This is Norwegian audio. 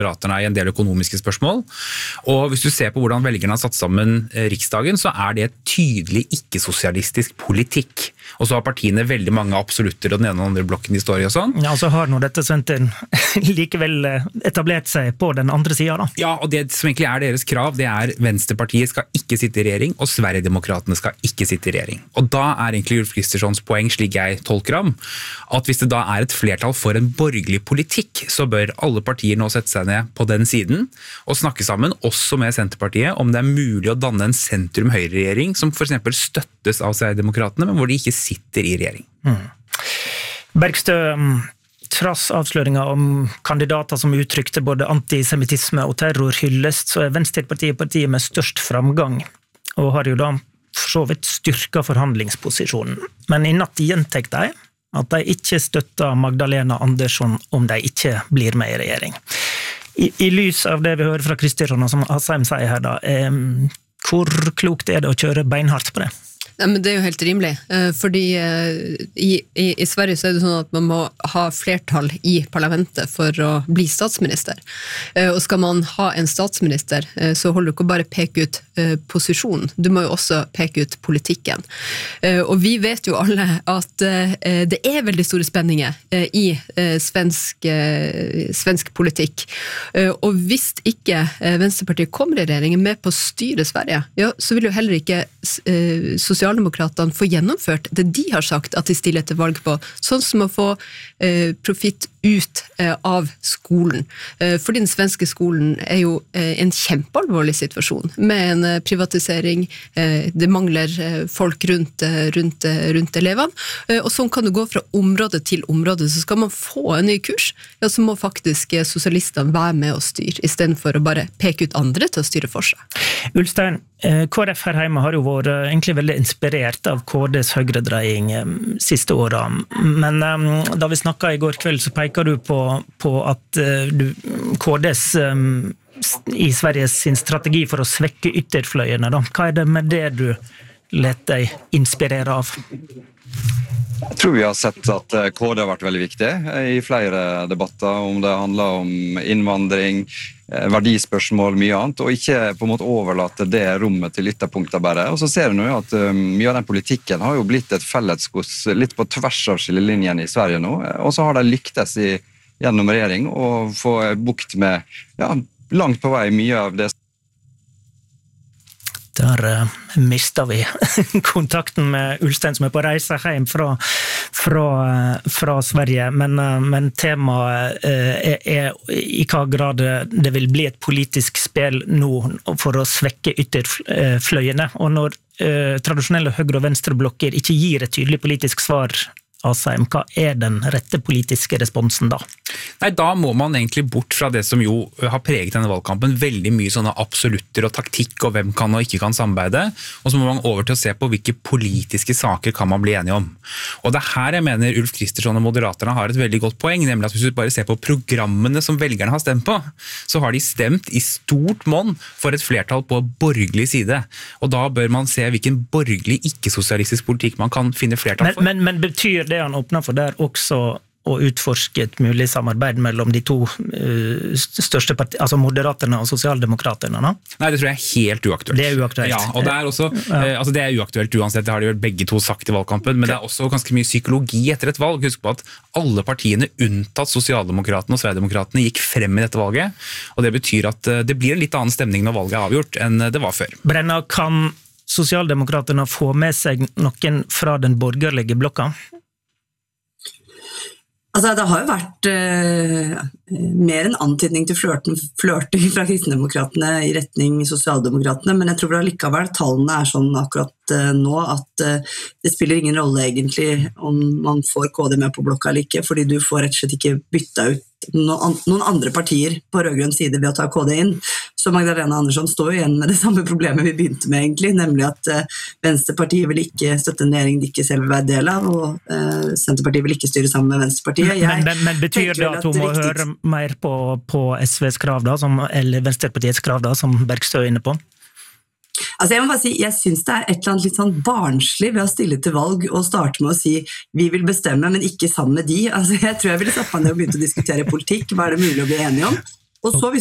Moderaterna I en del økonomiske spørsmål, og hvis du ser på hvordan velgerne har satt sammen Riksdagen, så det tydelig ikke-sosialistisk politikk. Og så har partiene veldig mange absolutter og den ene og den andre blokken de står I og sånn. Ja, så har nå dette senteren likevel etablert seg på den andre siden da. Ja, og det som egentlig deres krav, det Venstrepartiet skal ikke sitte I regjering, og Sverigedemokraterne skal ikke sitte I regjering. Og da egentlig Ulf Kristerssons poeng, slik jeg tolker ham, at hvis det da et flertall for en borgerlig politikk, så bør alle partier nå sette seg ned på den siden og snakke sammen, også med Senterpartiet, om det mulig å danne en sentrum-høyre-regjering som for eksempel støttes av Sverigedemokraterne, men hvor de ikke sitter I regjering. Bergstø, trass avsløringer om kandidater som uttrykte både antisemitisme og terror hyllest, så Venstrepartiet partiet med størst framgang, og har jo da for så vidt styrket forhandlingsposisjonen. Men I natt gjentek de at de ikke støtter Magdalena Andersson om de ikke blir med I regjering. I lys av det vi hører fra Kristersson, som Asheim sier her da, hvor klokt det å kjøre beinhardt på det? Ja, men det jo helt rimelig, fordi I Sverige så det sånn at man må ha flertall I parlamentet for å bli statsminister. Og skal man ha en statsminister, så holder du ikke bare peke ut posisjonen, du må jo også peke ut politikken. Og vi vet jo alle at det veldig store spenninger I svensk politikk. Og hvis ikke Venstrepartiet kommer I regjeringen med på å styre Sverige, ja, så vil jo heller ikke Sosialdemokraterne får gjennomført det de har sagt at de stiller til valg på, sånn som å få profitt ut av skolen. For den svenske skolen jo en kjempealvorlig situasjon, med en privatisering, det mangler folk rundt elevene, og sånn kan du gå fra område til område, så skal man få en ny kurs, ja, så må faktisk sosialistene være med å styre, I stedet for å bare peke ut andre til å styre for seg. Ulstein, KrF her hjemme har jo vært egentlig veldig inspirert av KDs høyredreiing siste årene, men da vi snakket I går kveld så peker du på at KDs I Sveriges sin strategi for å svekke ytterfløyene da. Hva det med det du let deg inspirere av? Jeg tror vi har sett at KD har vært veldig viktig I flere debatter, om det handler om innvandring, verdispørsmål, mye annet, og ikke på en måte overlate det rommet til ytterpunkter bare. Og så ser vi nå at mye av den politikken har jo blitt et fellesgods litt på tvers av skillelinjen I Sverige nå, og så har de lyktes gjennom regjering å få bukt med, ja, langt på vei mye av det. Der mistet vi kontakten med Ulstein som på reise hjem fra Sverige, men temaet I hva grad det vil bli et politisk spill nå for å svekke ytterfløyene, og når tradisjonelle høyre- og venstreblokker ikke gir et tydelig politisk svar, Asheim, hva den rette politiske responsen da? Nei, da må man egentlig bort fra det som jo har preget denne valgkampen, veldig mye sånne absolutter og taktikk og hvem kan og ikke kan samarbeide, og så må man over til å se på hvilke politiske saker kan man bli enige om. Og det her jeg mener Ulf Kristersson og Moderaterna har et veldig godt poeng, nemlig at hvis du bare ser på programmene som velgerne har stemt på, så har de stemt I stort monn for et flertall på borgerlig side, og da bør man se hvilken borgerlig ikke-sosialistisk politikk man kan finne flertall for. Men betyr det han åpner for der også å utforske et mulig samarbeid mellom de to største partiene, altså Moderaterna og Sosialdemokraterne? No? Nei, det tror jeg helt uaktuelt. Det uaktuelt. Ja, og det også, altså det uaktuelt uansett, det har de vel begge to sagt I valgkampen, men det også ganske mye psykologi etter et valg. Husk på at alle partiene unntatt Sosialdemokratene og Sverigedemokratene gikk frem I dette valget, og det betyr at det blir en litt annen stemning når valget avgjort enn det var før. Brenna, kan Sosialdemokraterne få med seg noen fra den borgerlige blokka? Altså, det har jo vært mer en antydning til flørting fra kristendemokratene I retning sosialdemokratene, men jeg tror allikevel tallene sånn akkurat nå at det spiller ingen rolle egentlig om man får KD med på blokka eller ikke, fordi du får rett og slett ikke bytta ut noen andre partier på rødgrønn side ved å ta KD inn. Så Magdalena Andersson står jo igjen med det samme problemet vi begynte med egentlig, nemlig at Venstrepartiet vil ikke støtte en regjering de ikke selv vil være del av, og Senterpartiet vil ikke styre sammen med Venstrepartiet. Men betyr det at hun må høre mer på SVs krav da, eller Venstrepartiets krav da, som Bergstø inne på? Altså jeg må bare si, jeg synes det et eller annet litt sånn barnslig ved å stille til valg og starte med å si vi vil bestemme, men ikke sammen med de. Altså jeg tror jeg ville satt meg ned og begynt å diskutere politikk, hva det mulig å bli enige om? Og så